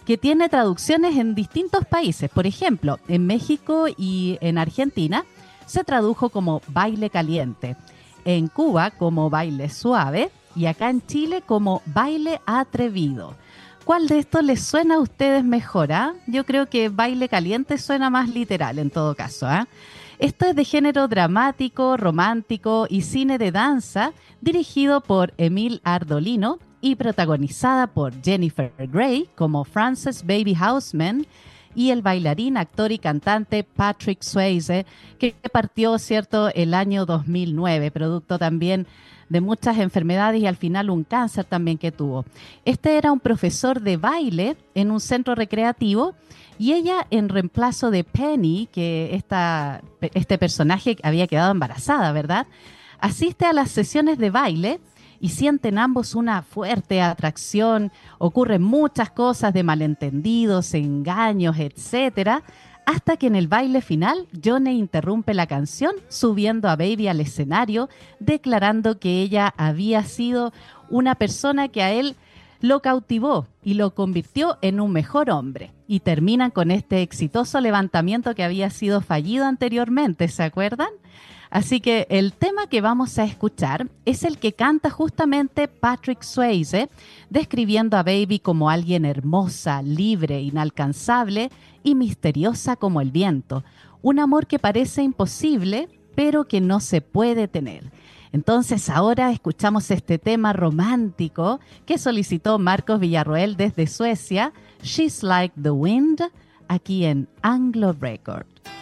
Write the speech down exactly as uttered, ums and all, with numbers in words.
que tiene traducciones en distintos países. Por ejemplo, en México y en Argentina se tradujo como baile caliente, en Cuba como baile suave y acá en Chile como baile atrevido. ¿Cuál de estos les suena a ustedes mejor? ¿Ah? Yo creo que baile caliente suena más literal en todo caso. ¿Ah? Esto es de género dramático, romántico y cine de danza, dirigido por Emil Ardolino y protagonizada por Jennifer Grey como Frances Baby Houseman y el bailarín, actor y cantante Patrick Swayze, que partió, cierto, el año dos mil nueve, producto también de muchas enfermedades y al final un cáncer también que tuvo. Este era un profesor de baile en un centro recreativo y ella, en reemplazo de Penny, que esta, este personaje había quedado embarazada, ¿verdad?, asiste a las sesiones de baile y sienten ambos una fuerte atracción. Ocurren muchas cosas de malentendidos, engaños, etcétera, hasta que en el baile final Johnny interrumpe la canción subiendo a Baby al escenario, declarando que ella había sido una persona que a él lo cautivó y lo convirtió en un mejor hombre. Y terminan con este exitoso levantamiento que había sido fallido anteriormente, ¿se acuerdan? Así que el tema que vamos a escuchar es el que canta justamente Patrick Swayze, describiendo a Baby como alguien hermosa, libre, inalcanzable y misteriosa como el viento. Un amor que parece imposible, pero que no se puede tener. Entonces ahora escuchamos este tema romántico que solicitó Marcos Villarroel desde Suecia, She's Like the Wind, aquí en Anglo Record.